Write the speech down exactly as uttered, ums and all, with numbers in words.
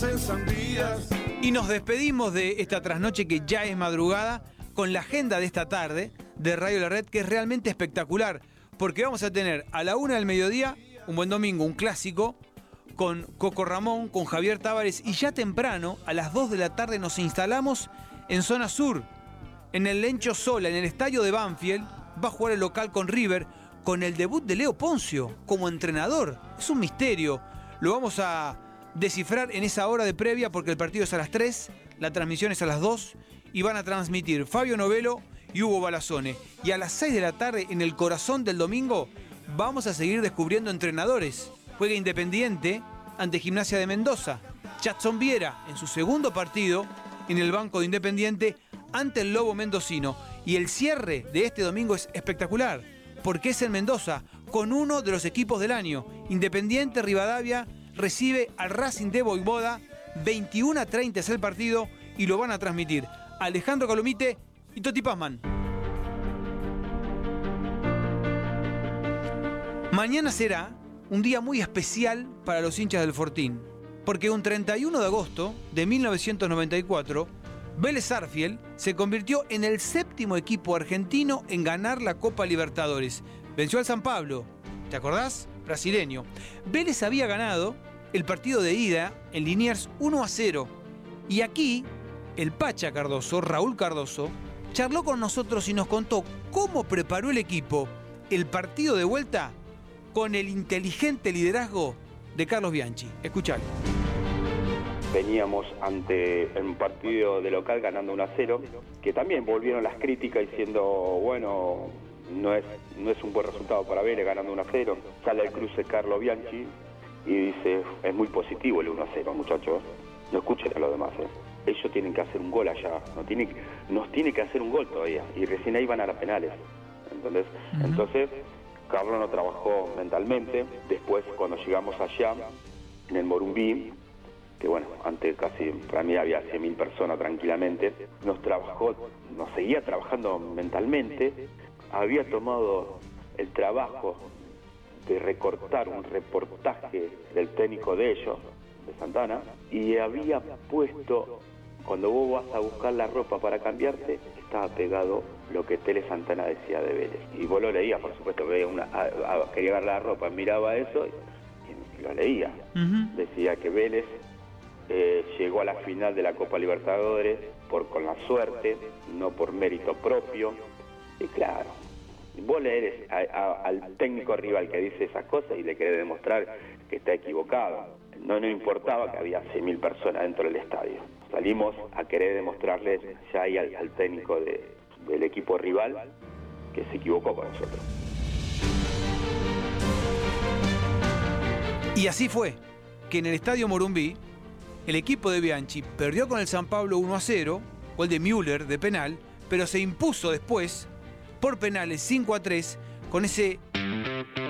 Y nos despedimos de esta trasnoche que ya es madrugada con la agenda de esta tarde de Radio La Red, que es realmente espectacular, porque vamos a tener a la una del mediodía, un buen domingo, un clásico, con Coco Ramón, con Javier Tábares, y ya temprano, a las dos de la tarde, nos instalamos en zona sur, en el Lencho Sola, en el estadio de Banfield. Va a jugar el local con River, con el debut de Leo Poncio como entrenador. Es un misterio, lo vamos a descifrar en esa hora de previa, porque el partido es a las tres, la transmisión es a las dos, y van a transmitir Fabio Novello y Hugo Balazone. Y a las seis de la tarde, en el corazón del domingo, vamos a seguir descubriendo entrenadores. Juega Independiente ante Gimnasia de Mendoza. Jadson Viera, en su segundo partido, en el banco de Independiente, ante el Lobo Mendocino. Y el cierre de este domingo es espectacular, porque es en Mendoza, con uno de los equipos del año. Independiente Rivadavia recibe al Racing de Voivoda. veintiuno a treinta es el partido y lo van a transmitir Alejandro Colomite y Toti Pazman. Mañana será un día muy especial para los hinchas del Fortín, porque un treinta y uno de agosto de mil novecientos noventa y cuatro, Vélez Sarsfield se convirtió en el séptimo equipo argentino en ganar la Copa Libertadores. Venció al San Pablo, ¿te acordás? Brasileño. Vélez había ganado el partido de ida en Liniers uno a cero. Y aquí, el Pacha Cardoso, Raúl Cardoso, charló con nosotros y nos contó cómo preparó el equipo el partido de vuelta con el inteligente liderazgo de Carlos Bianchi. Escuchalo. Veníamos ante un partido de local ganando uno a cero, que también volvieron las críticas diciendo, bueno, no es, no es un buen resultado para Vélez ganando uno a cero. Sale al cruce Carlos Bianchi y dice, es muy positivo el uno a cero, muchachos. No escuchen a los demás, ¿eh? Ellos tienen que hacer un gol allá, no tiene, nos tiene que hacer un gol todavía, y recién ahí van a las penales. ¿Entendés? Uh-huh. Entonces, Carlos no trabajó mentalmente. Después, cuando llegamos allá, en el Morumbí, que bueno, antes casi, para mí había cien mil personas tranquilamente, nos trabajó, nos seguía trabajando mentalmente. Había tomado el trabajo de recortar un reportaje del técnico de ellos, de Santana, y había puesto, cuando vos vas a buscar la ropa para cambiarte, estaba pegado lo que Tele Santana decía de Vélez. Y vos lo leías, por supuesto, veía una, a, a, quería agarrar la ropa, miraba eso y, y lo leía. Uh-huh. Decía que Vélez eh, llegó a la final de la Copa Libertadores por con la suerte, no por mérito propio. Y claro, vos lees a, a, al técnico rival que dice esas cosas y le querés demostrar que está equivocado. No nos importaba que había cien mil personas dentro del estadio. Salimos a querer demostrarle ya ahí al, al técnico de, del equipo rival que se equivocó con nosotros. Y así fue, que en el estadio Morumbí, el equipo de Bianchi perdió con el San Pablo uno a cero, gol de Müller de penal, pero se impuso después por penales cinco a tres con ese